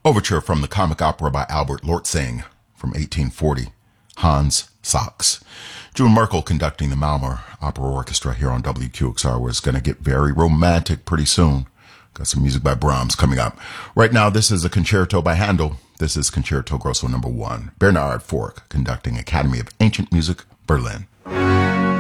Overture from the comic opera by Albert Lortzing from 1840, Hans Sachs. June Merkel conducting the Malmö Opera Orchestra here on WQXR. We're going to get very romantic pretty soon. Got some music by Brahms coming up. Right now, this is a concerto by Handel. This is Concerto Grosso No. 1. Bernard Fork conducting Academy of Ancient Music, Berlin.